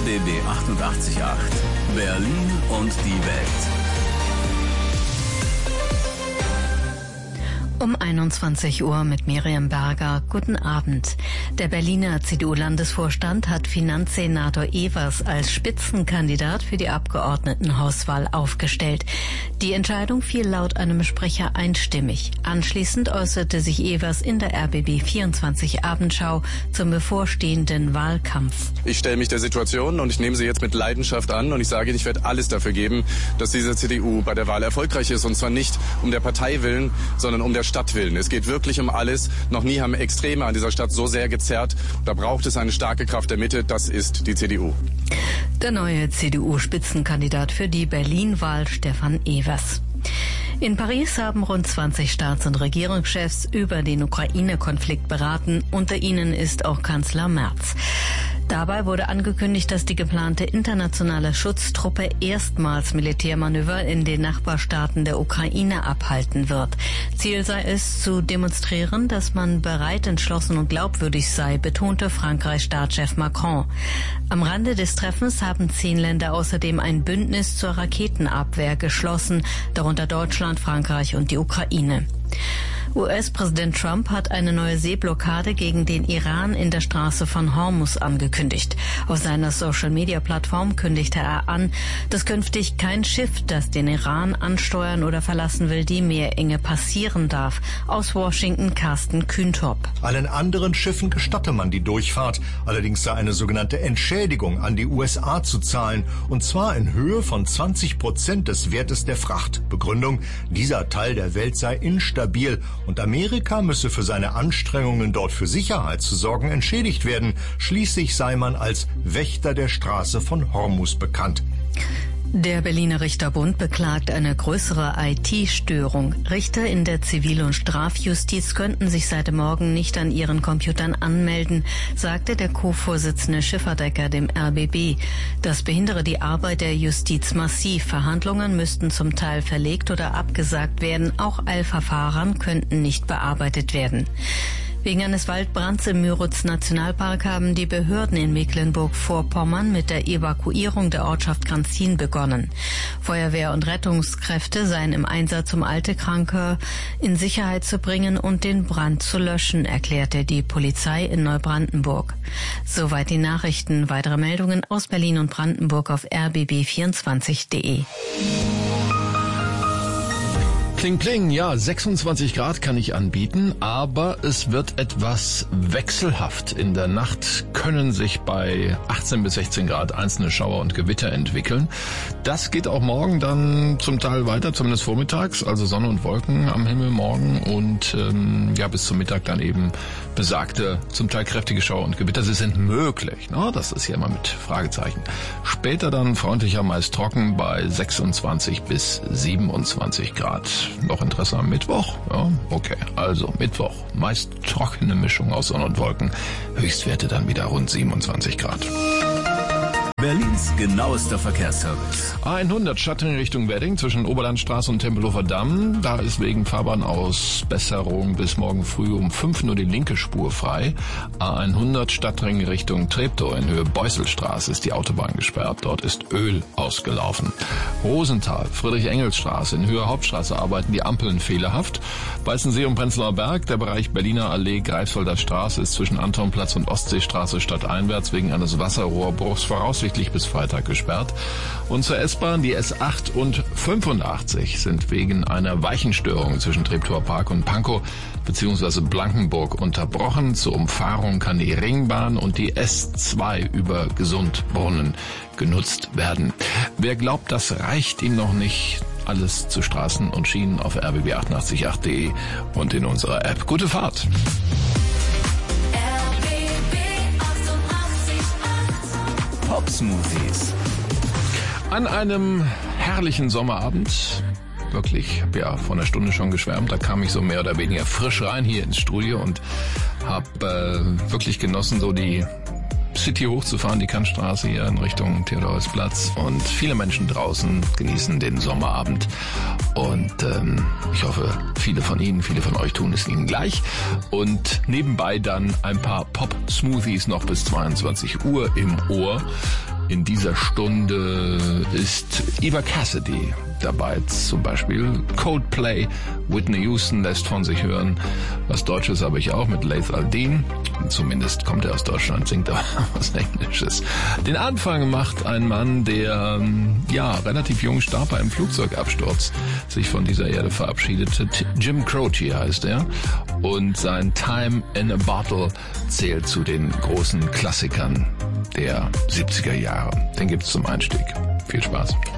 RBB 88.8 Berlin und die Welt. Um 21 Uhr mit Miriam Berger. Guten Abend. Der Berliner CDU-Landesvorstand hat Finanzsenator Evers als Spitzenkandidat für die Abgeordnetenhauswahl aufgestellt. Die Entscheidung fiel laut einem Sprecher einstimmig. Anschließend äußerte sich Evers in der RBB 24 Abendschau zum bevorstehenden Wahlkampf. Ich stelle mich der Situation und ich nehme sie jetzt mit Leidenschaft an und ich sage, ich werde alles dafür geben, dass diese CDU bei der Wahl erfolgreich ist, und zwar nicht um der Partei willen, sondern um der Stadt willen. Es geht wirklich um alles. Noch nie haben Extreme an dieser Stadt so sehr gezerrt. Da braucht es eine starke Kraft der Mitte. Das ist die CDU. Der neue CDU-Spitzenkandidat für die Berlin-Wahl, Stefan Evers. In Paris haben rund 20 Staats- und Regierungschefs über den Ukraine-Konflikt beraten. Unter ihnen ist auch Kanzler Merz. Dabei wurde angekündigt, dass die geplante internationale Schutztruppe erstmals Militärmanöver in den Nachbarstaaten der Ukraine abhalten wird. Ziel sei es, zu demonstrieren, dass man bereit, entschlossen und glaubwürdig sei, betonte Frankreichs Staatschef Macron. Am Rande des Treffens haben 10 Länder außerdem ein Bündnis zur Raketenabwehr geschlossen, darunter Deutschland, Frankreich und die Ukraine. US-Präsident Trump hat eine neue Seeblockade gegen den Iran in der Straße von Hormuz angekündigt. Auf seiner Social-Media-Plattform kündigte er an, dass künftig kein Schiff, das den Iran ansteuern oder verlassen will, die Meerenge passieren darf. Aus Washington Carsten Kühntop. Allen anderen Schiffen gestatte man die Durchfahrt. Allerdings sei eine sogenannte Entschädigung an die USA zu zahlen, und zwar in Höhe von 20% des Wertes der Fracht. Begründung: dieser Teil der Welt sei instabil und Amerika müsse für seine Anstrengungen, dort für Sicherheit zu sorgen, entschädigt werden. Schließlich sei man als Wächter der Straße von Hormuz bekannt. Der Berliner Richterbund beklagt eine größere IT-Störung. Richter in der Zivil- und Strafjustiz könnten sich seit morgen nicht an ihren Computern anmelden, sagte der Co-Vorsitzende Schifferdecker dem RBB. Das behindere die Arbeit der Justiz massiv. Verhandlungen müssten zum Teil verlegt oder abgesagt werden. Auch Eilverfahren könnten nicht bearbeitet werden. Wegen eines Waldbrands im Müritz-Nationalpark haben die Behörden in Mecklenburg-Vorpommern mit der Evakuierung der Ortschaft Granzin begonnen. Feuerwehr und Rettungskräfte seien im Einsatz, um alte Kranke in Sicherheit zu bringen und den Brand zu löschen, erklärte die Polizei in Neubrandenburg. Soweit die Nachrichten. Weitere Meldungen aus Berlin und Brandenburg auf rbb24.de. Kling, kling, ja, 26 Grad kann ich anbieten, aber es wird etwas wechselhaft. In der Nacht können sich bei 18 bis 16 Grad einzelne Schauer und Gewitter entwickeln. Das geht auch morgen dann zum Teil weiter, zumindest vormittags, also Sonne und Wolken am Himmel morgen und bis zum Mittag dann eben besagte, zum Teil kräftige Schauer und Gewitter. Sie sind möglich, ne? Das ist ja immer mit Fragezeichen. Später dann freundlicher, meist trocken bei 26 bis 27 Grad. Noch Interesse am Mittwoch? Ja, okay. Also Mittwoch, meist trockene Mischung aus Sonne und Wolken. Höchstwerte dann wieder rund 27 Grad. Berlins genauester Verkehrsservice. A100 Stadtring Richtung Wedding zwischen Oberlandstraße und Tempelhofer Damm. Da ist wegen Fahrbahnausbesserung bis morgen früh um 5 nur die linke Spur frei. A100 Stadtring Richtung Treptow in Höhe Beusselstraße ist die Autobahn gesperrt. Dort ist Öl ausgelaufen. Rosenthal, Friedrich-Engels-Straße in Höhe Hauptstraße arbeiten die Ampeln fehlerhaft. Weißensee und Prenzlauer Berg, der Bereich Berliner Allee, Greifswalder Straße ist zwischen Antonplatz und Ostseestraße stadteinwärts wegen eines Wasserrohrbruchs voraussichtlich bis Freitag gesperrt. Und zur S-Bahn, die S8 und 85 sind wegen einer Weichenstörung zwischen Treptower Park und Pankow bzw. Blankenburg unterbrochen. Zur Umfahrung kann die Ringbahn und die S2 über Gesundbrunnen genutzt werden. Wer glaubt, das reicht ihm noch nicht, alles zu Straßen und Schienen auf rbb888.de und in unserer App. Gute Fahrt! Pop-Smoothies. An einem herrlichen Sommerabend, wirklich, ich habe ja vor einer Stunde schon geschwärmt, da kam ich so mehr oder weniger frisch rein hier ins Studio und habe wirklich genossen, so die City hochzufahren, die Kantstraße hier in Richtung Theodorsplatz, und viele Menschen draußen genießen den Sommerabend und ich hoffe, viele von Ihnen, viele von euch tun es Ihnen gleich, und nebenbei dann ein paar Pop-Smoothies noch bis 22 Uhr im Ohr. In dieser Stunde ist Eva Cassidy dabei, zum Beispiel Coldplay. Whitney Houston lässt von sich hören. Was Deutsches habe ich auch mit Laith Al-Din. Zumindest kommt er aus Deutschland, singt aber was Englisches. Den Anfang macht ein Mann, der relativ jung starb bei einem Flugzeugabsturz, sich von dieser Erde verabschiedete. Jim Croce heißt er. Und sein Time in a Bottle zählt zu den großen Klassikern der 70er Jahre. Den gibt's zum Einstieg. Viel Spaß.